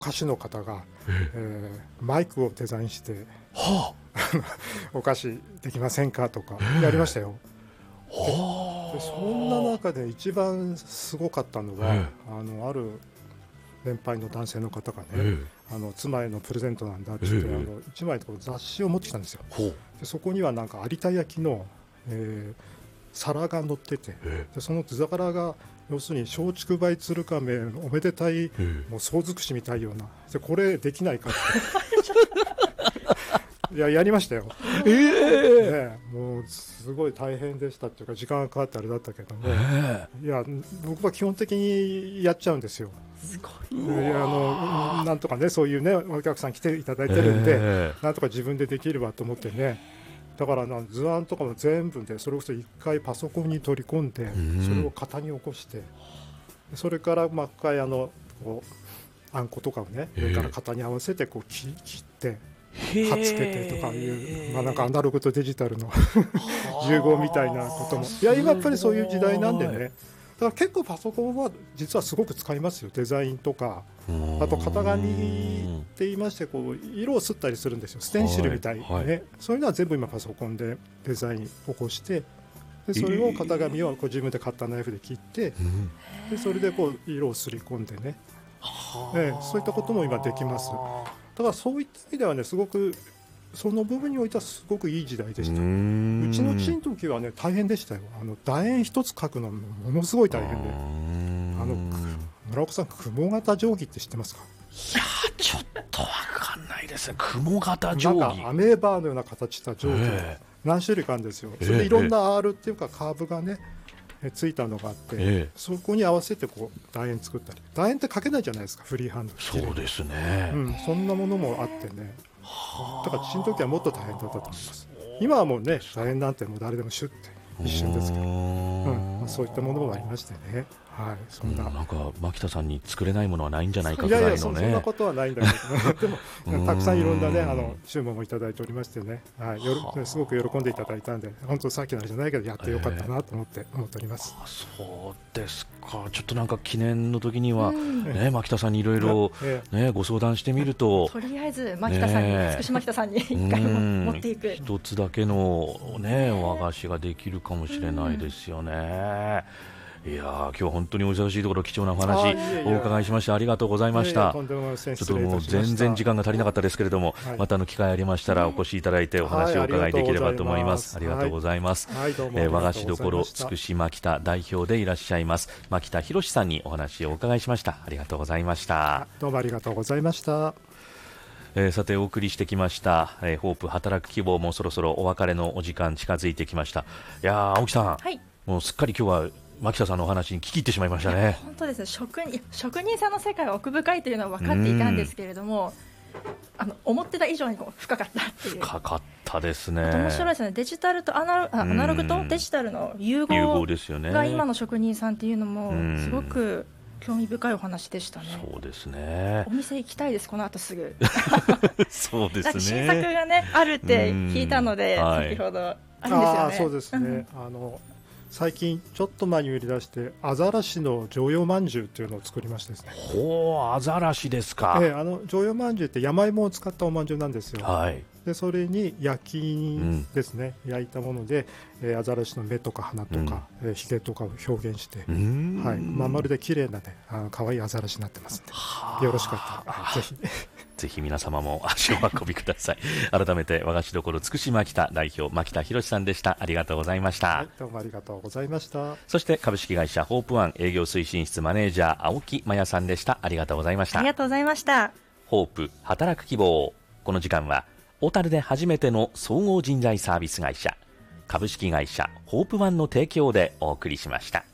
歌手の方が、マイクをデザインして、お菓子できませんかとかやりましたよ。でそんな中で一番すごかったのは、ある年配の男性の方がね、妻へのプレゼントなんだって言って、1枚雑誌を持ってきたんですよ。でそこにはなんか有田焼の、皿が載ってて、でその図柄が要するに松竹梅鶴亀おめでたい、もう相尽くしみたいような、でこれできないかってやりましたよ。ね、もうすごい大変でしたっていうか、時間がかかってあれだったけども、いや僕は基本的にやっちゃうんですよ。すごい。なんとかね、そういうねお客さん来ていただいてるんで、なんとか自分でできればと思ってね。だから図案とかも全部で、それこそ一回パソコンに取り込んで、それを型に起こして、それから一回こうあんことかをね、上から型に合わせてこう切って貼っつけてとかいう、なんかアナログとデジタルの融合みたいなことも、いや今やっぱりそういう時代なんでね。だから結構パソコンは実はすごく使いますよ。デザインとか、あと型紙って言いまして、こう色を刷ったりするんですよ。ステンシルみたいにね、そういうのは全部今パソコンでデザイン起こして、でそれを型紙をこう自分でカッターナイフで切って、でそれでこう色を刷り込んでね、そういったことも今できます。だからそういった意味ではね、すごくその部分においてはすごくいい時代でした。うちの父の時はね大変でしたよ。楕円一つ書くのものすごい大変で、村岡さん、雲型定規って知ってますか？ いやちょっとわかんないですね。雲型定規、 なんかアメーバーのような形した定規、何種類かあるんですよ。それでいろんな R っていうかカーブがねついたのがあって、そこに合わせてこう楕円作ったり、楕円って書けないじゃないですか、フリーハンド。 そうですね、 そんなものもあってね、だから父の時はもっと大変だったと思います。今はもうね楕円なんてもう誰でもシュッて一瞬ですけど、そういったものもありましてね。そんな、 なんか牧田さんに作れないものはないんじゃないかぐらいのね。 そんなことはないんだけどでもたくさんいろんなね注文もいただいておりましてね、すごく喜んでいただいたんで、本当さっきのあれじゃないけどやってよかったなと思っております。 そうですか。ちょっとなんか記念の時には、牧田さんにいろいろご相談してみると、 とりあえず牧田さんに、福島北さんに一回持っていく一つだけの和菓子ができるかもしれないですよね。いや今日は本当にお忙しいところ貴重なお話お伺いしまして、ありがとうございました。ちょっともう全然時間が足りなかったですけれども、また機会ありましたらお越しいただいてお話をお伺いできればと思います。ありがとうございます。和菓子どころつくし牧田代表でいらっしゃいます牧田博さんにお話をお伺いしました。ありがとうございました。 どうもありがとうございました。 さてお送りしてきました、ホープ働く希望もそろそろお別れのお時間近づいてきました。いや青木さん、もうすっかり今日は牧田さんのお話に聞き入ってしまいましたね。 本当ですね。職人さんの世界は奥深いというのは分かっていたんですけれども、思ってた以上に深かったっていう。 深かったですね。 面白いですね。デジタルとアナログとデジタルの融合が今の職人さんっていうのもすごく興味深いお話でしたね。 そうですね。 お店行きたいです、この後すぐ。 そうですね。 新作がねあるって聞いたので、先ほどあるんですよね。 そうですね。最近ちょっと前に売り出してアザラシの常用まんじゅうっていうのを作りましてですね。 アザラシですか。 常用まんじゅうって山芋を使ったおまんじゅうなんですよ。でそれに焼きですね、焼いたもので、アザラシの目とか鼻とか、ひげとかを表現して、まるで綺麗なね可愛いアザラシになってますので、よろしかったらぜひぜひ皆様も足を運びください。改めて和菓子どころつくし牧田代表牧田博さんでした。ありがとうございました。 どうもありがとうございました。 そして株式会社ホープワン営業推進室マネージャー青木真也さんでした。ありがとうございました。 ありがとうございました。 ホープ働く希望、この時間は小樽で初めての総合人材サービス会社株式会社ホープワンの提供でお送りしました。